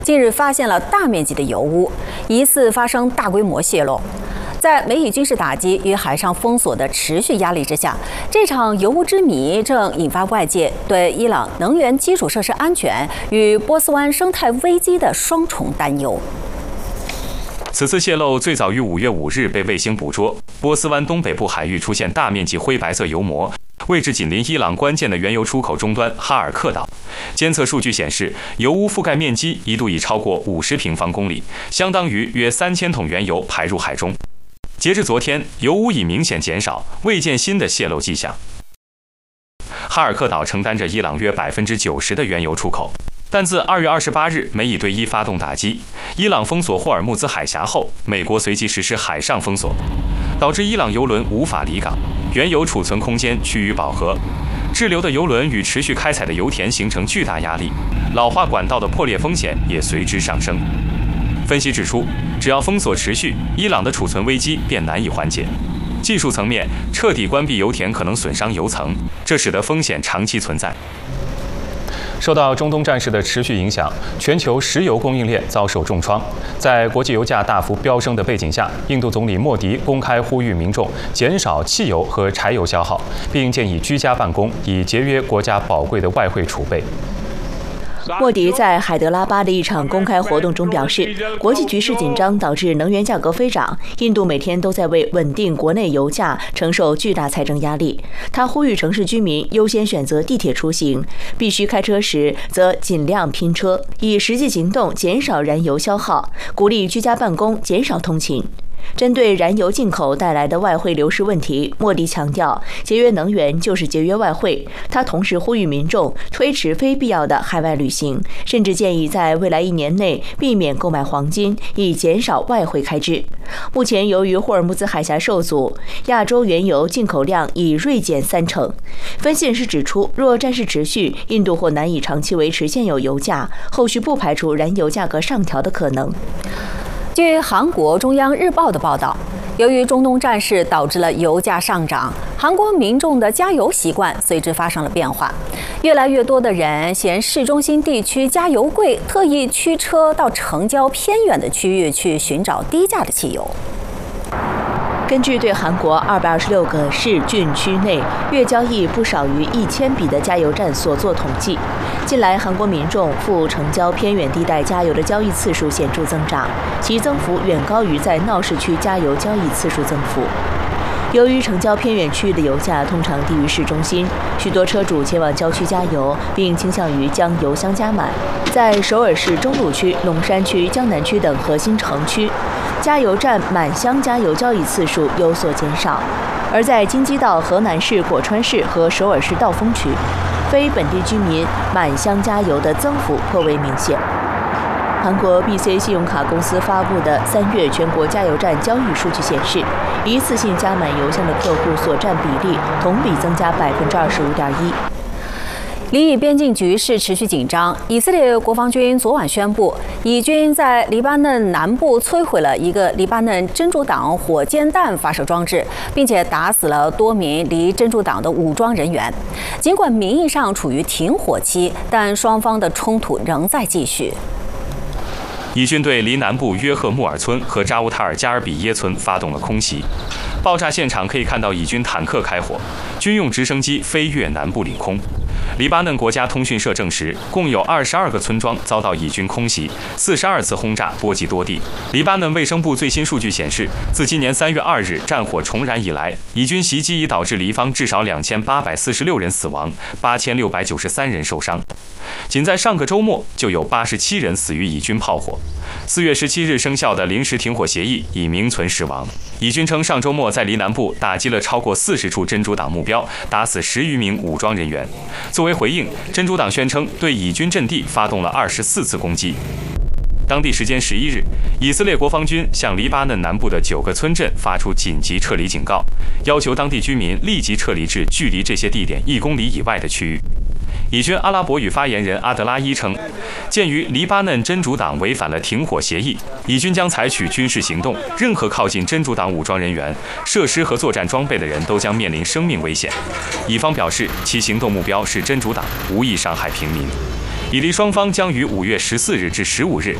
近日发现了大面积的油污，疑似发生大规模泄漏。在美以军事打击与海上封锁的持续压力之下，这场油污之谜正引发外界对伊朗能源基础设施安全与波斯湾生态危机的双重担忧。 此次泄漏最早于5月5日被卫星捕捉，波斯湾东北部海域出现大面积灰白色油膜，位置紧邻伊朗关键的原油出口终端哈尔克岛。监测数据显示，油污覆盖面积一度已超过50平方公里，相当于约3000桶原油排入海中。截至昨天，油污已明显减少，未见新的泄漏迹象。哈尔克岛承担着伊朗约90%的原油出口，但自2月28日美以对伊发动打击，伊朗封锁霍尔木兹海峡后，美国随即实施海上封锁，导致伊朗油轮无法离港，原油储存空间趋于饱和，滞留的油轮与持续开采的油田形成巨大压力，老化管道的破裂风险也随之上升。分析指出，只要封锁持续，伊朗的储存危机便难以缓解。技术层面，彻底关闭油田可能损伤油层，这使得风险长期存在。受到中东战事的持续影响，全球石油供应链遭受重创。在国际油价大幅飙升的背景下，印度总理莫迪公开呼吁民众减少汽油和柴油消耗，并建议居家办公，以节约国家宝贵的外汇储备。 莫迪在海德拉巴的一场公开活动中表示，国际局势紧张导致能源价格飞涨，印度每天都在为稳定国内油价承受巨大财政压力。他呼吁城市居民优先选择地铁出行，必须开车时则尽量拼车，以实际行动减少燃油消耗，鼓励居家办公，减少通勤。针对燃油进口带来的外汇流失问题，莫迪强调，节约能源就是节约外汇。他同时呼吁民众推迟非必要的海外旅行，甚至建议在未来1年内避免购买黄金，以减少外汇开支。目前，由于霍尔木兹海峡受阻，亚洲原油进口量已锐减30%。分析人士指出，若战事持续，印度或难以长期维持现有油价，后续不排除燃油价格上调的可能。 据韩国中央日报的报道，由于中东战事导致了油价上涨，韩国民众的加油习惯随之发生了变化。越来越多的人嫌市中心地区加油贵，特意驱车到城郊偏远的区域去寻找低价的汽油。 根据对韩国226个市郡区内月交易不少于1000笔的加油站所做统计，近来韩国民众赴城郊偏远地带加油的交易次数显著增长，其增幅远高于在闹市区加油交易次数增幅。由于城郊偏远区域的油价通常低于市中心，许多车主前往郊区加油，并倾向于将油箱加满。在首尔市中路区、龙山区、江南区等核心城区，加油站满箱加油交易次数有所减少，而在京畿道河南市果川市和首尔市道峰区，非本地居民满箱加油的增幅颇为明显。韩国 BC 信用卡公司发布的3月全国加油站交易数据显示，一次性加满油箱的客户所占比例同比增加25.1%。 黎以边境局势持续紧张，以色列国防军昨晚宣布，以军在黎巴嫩南部摧毁了一个黎巴嫩真主党火箭弹发射装置，并且打死了多名离真主党的武装人员。尽管名义上处于停火期，但双方的冲突仍在继续。 以军对离南部约赫穆尔村和扎乌塔尔加尔比耶村发动了空袭，爆炸现场可以看到以军坦克开火，军用直升机飞越南部领空。黎巴嫩国家通讯社证实，共有22个村庄遭到以军空袭，42次轰炸波及多地。黎巴嫩卫生部最新数据显示，自今年3月2日战火重燃以来，以军袭击已导致黎方至少2846人死亡，8693人受伤。仅在上个周末，就有87人死于以军炮火。4月17日生效的临时停火协议已名存实亡。以军称，上周末在黎南部打击了超过40处真主党目标，打死10余名武装人员。作为回应，真主党宣称对以军阵地发动了24次攻击。当地时间11日，以色列国防军向黎巴嫩南部的9个村镇发出紧急撤离警告，要求当地居民立即撤离至距离这些地点1公里以外的区域。以军阿拉伯语发言人阿德拉伊称，鉴于黎巴嫩真主党违反了停火协议，以军将采取军事行动，任何靠近真主党武装人员、设施和作战装备的人都将面临生命危险。以方表示，其行动目标是真主党，无意伤害平民。 以利双方将于5月14日至15日